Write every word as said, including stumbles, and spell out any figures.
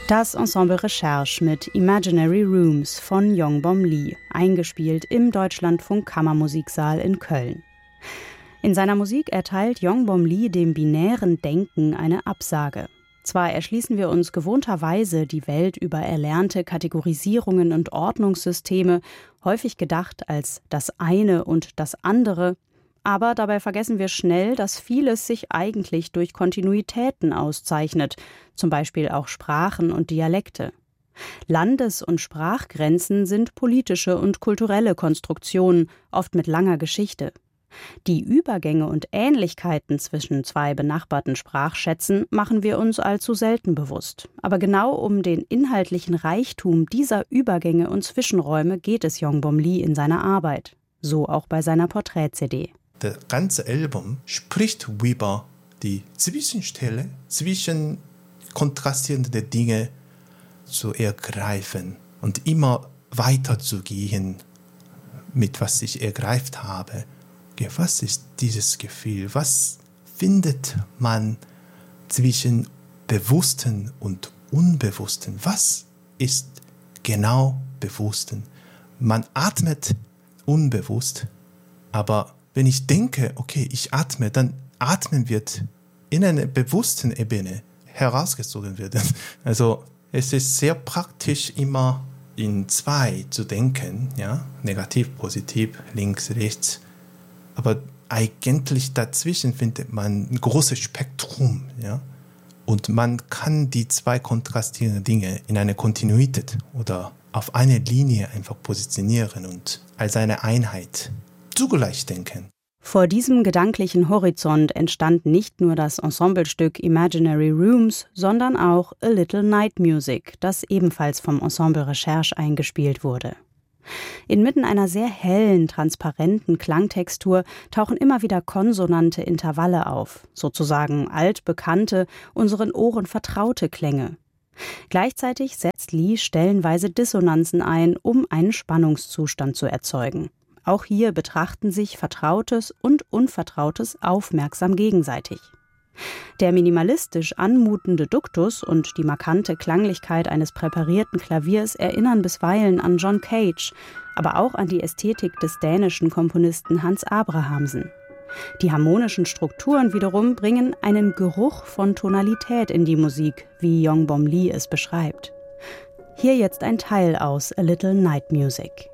Das Ensemble Recherche mit Imaginary Rooms von Yongbom Lee, eingespielt im Deutschlandfunk Kammermusiksaal in Köln. In seiner Musik erteilt Yongbom Lee dem binären Denken eine Absage. Zwar erschließen wir uns gewohnterweise die Welt über erlernte Kategorisierungen und Ordnungssysteme, häufig gedacht als das eine und das andere, aber dabei vergessen wir schnell, dass vieles sich eigentlich durch Kontinuitäten auszeichnet, zum Beispiel auch Sprachen und Dialekte. Landes- und Sprachgrenzen sind politische und kulturelle Konstruktionen, oft mit langer Geschichte. Die Übergänge und Ähnlichkeiten zwischen zwei benachbarten Sprachschätzen machen wir uns allzu selten bewusst. Aber genau um den inhaltlichen Reichtum dieser Übergänge und Zwischenräume geht es Yongbom Lee in seiner Arbeit. So auch bei seiner Porträt-C D. Das ganze Album spricht über die Zwischenstelle, zwischen kontrastierenden Dinge zu ergreifen und immer weiter zu gehen, mit was ich ergreift habe. Okay, was ist dieses Gefühl? Was findet man zwischen Bewussten und Unbewussten? Was ist genau Bewussten? Man atmet unbewusst, aber wenn ich denke, okay, ich atme, dann atmen wird in einer bewussten Ebene herausgezogen werden. Also es ist sehr praktisch, immer in zwei zu denken, ja, negativ, positiv, links, rechts. Aber eigentlich dazwischen findet man ein großes Spektrum, ja. Und man kann die zwei kontrastierenden Dinge in eine Kontinuität oder auf eine Linie einfach positionieren und als eine Einheit zugleich denken. Vor diesem gedanklichen Horizont entstand nicht nur das Ensemblestück Imaginary Rooms, sondern auch A Little Night Music, das ebenfalls vom Ensemble Recherche eingespielt wurde. Inmitten einer sehr hellen, transparenten Klangtextur tauchen immer wieder konsonante Intervalle auf, sozusagen altbekannte, unseren Ohren vertraute Klänge. Gleichzeitig setzt Lee stellenweise Dissonanzen ein, um einen Spannungszustand zu erzeugen. Auch hier betrachten sich Vertrautes und Unvertrautes aufmerksam gegenseitig. Der minimalistisch anmutende Duktus und die markante Klanglichkeit eines präparierten Klaviers erinnern bisweilen an John Cage, aber auch an die Ästhetik des dänischen Komponisten Hans Abrahamsen. Die harmonischen Strukturen wiederum bringen einen Geruch von Tonalität in die Musik, wie Yongbom Lee es beschreibt. Hier jetzt ein Teil aus A Little Night Music.